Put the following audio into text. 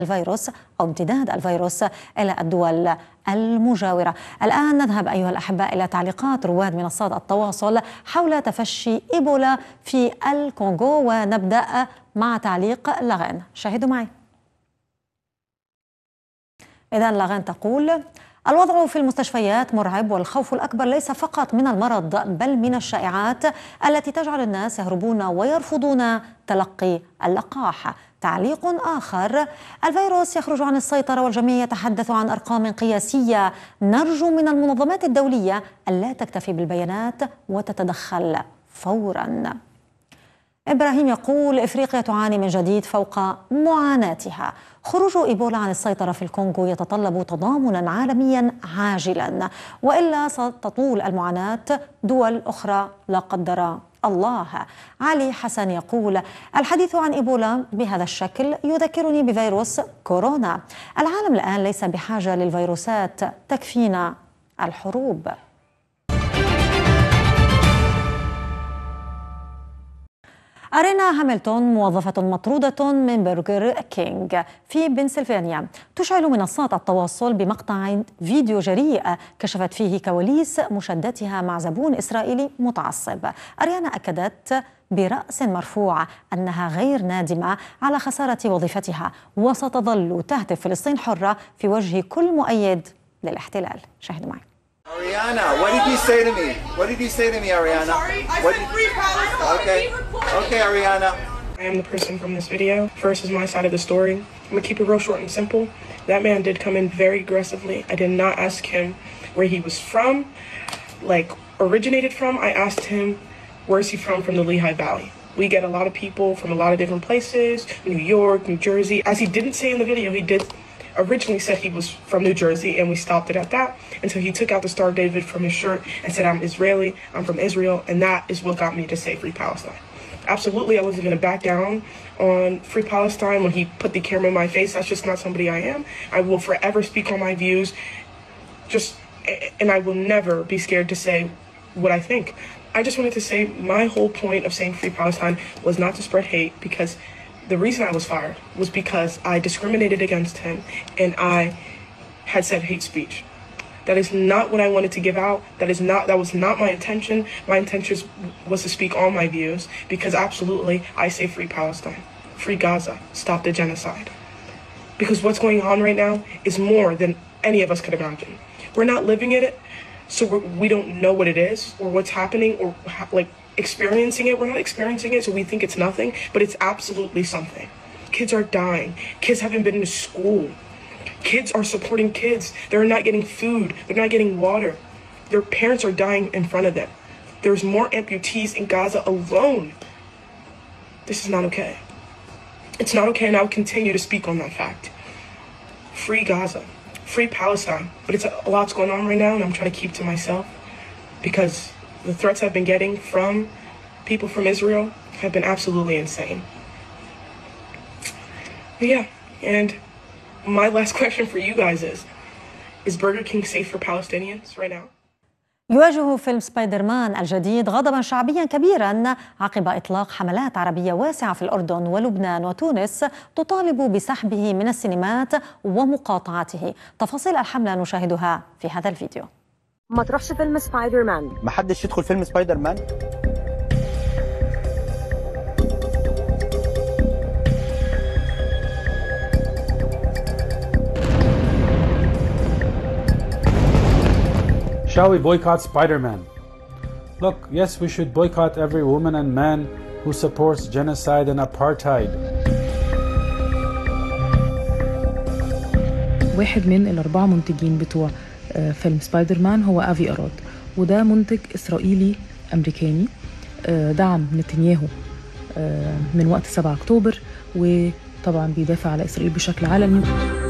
الفيروس أو امتداد الفيروس إلى الدول المجاورة. الآن نذهب أيها الأحباء إلى تعليقات رواد منصات التواصل حول تفشي إيبولا في الكونغو، ونبدأ مع تعليق لاغين. شاهدوا معي. إذن لاغين تقول: الوضع في المستشفيات مرعب، والخوف الأكبر ليس فقط من المرض بل من الشائعات التي تجعل الناس يهربون ويرفضون تلقي اللقاح. تعليق آخر: الفيروس يخرج عن السيطرة والجميع يتحدث عن أرقام قياسية. نرجو من المنظمات الدولية ألا تكتفي بالبيانات وتتدخل فوراً. إبراهيم يقول: إفريقيا تعاني من جديد فوق معاناتها. خروج إيبولا عن السيطرة في الكونغو يتطلب تضامنا عالميا عاجلا، وإلا ستطول المعاناة دول أخرى لا قدر الله. علي حسن يقول: الحديث عن إيبولا بهذا الشكل يذكرني بفيروس كورونا. العالم الآن ليس بحاجة للفيروسات، تكفينا الحروب. أرينا هاملتون موظفة مطرودة من برجر كينج في بنسلفانيا. تشعل منصات التواصل بمقطع فيديو جريء كشفت فيه كواليس مشادتها مع زبون إسرائيلي متعصب. أريانا أكدت برأس مرفوع أنها غير نادمة على خسارة وظيفتها، وستظل تهتف فلسطين حرة في وجه كل مؤيد للاحتلال. شاهدوا معي. Ariana, what did you say to me? What did you say to me, Ariana? I'm sorry, I said free Palestine. Okay, Ariana. I am the person from this video. First is my side of the story. I'm gonna keep it real short and simple. That man did come in very aggressively. I did not ask him where he was from, like originated from. I asked him, where's he from the Lehigh Valley. We get a lot of people from a lot of different places, New York, New Jersey. As he didn't say in the video, he did originally said he was from New Jersey, and we stopped it at that until he took out the Star of David from his shirt and said, I'm Israeli, I'm from Israel, and that is what got me to say Free Palestine. Absolutely, I wasn't going to back down on Free Palestine when he put the camera in my face. That's just not somebody I am. I will forever speak on my views, and I will never be scared to say what I think. I just wanted to say my whole point of saying Free Palestine was not to spread hate, because the reason I was fired was because I discriminated against him and I had said hate speech. That is not what I wanted to give out. That was not my intention. My intention was to speak all my views, because absolutely I say free Palestine, free Gaza, stop the genocide. Because what's going on right now is more than any of us could imagine. We're not living in it, so we don't know what it is or what's happening or experiencing it. We're not experiencing it, so we think it's nothing, but it's absolutely something. Kids are dying. Kids haven't been to school. Kids are supporting kids. They're not getting food. They're not getting water. Their parents are dying in front of them. There's more amputees in Gaza alone. This is not okay. It's not okay, and I'll continue to speak on that fact. Free Gaza. Free Palestine. But it's a lot's going on right now, and I'm trying to keep to myself, because the threats I've been getting from people from Israel have been absolutely insane. But yeah, and my last question for you guys is Burger King safe for Palestinians right now? يواجه فيلم سبايدر مان الجديد غضبا شعبيا كبيرا عقب إطلاق حملات عربية واسعة في الأردن ولبنان وتونس تطالب بسحبه من السينمات ومقاطعته. تفاصيل الحملة نشاهدها في هذا الفيديو. ما تروحش فيلم سبايدر مان. ما حدش يدخل فيلم سبايدر مان. Shall we boycott Spider-Man? Look, yes, we should boycott every woman and man who supports genocide and apartheid. واحد من الأربعة منتجين بتوع فيلم سبايدر مان هو أفي أراد، وده منتج إسرائيلي أمريكاني دعم نتنياهو من وقت 7 أكتوبر، وطبعا بيدافع على إسرائيل بشكل علني.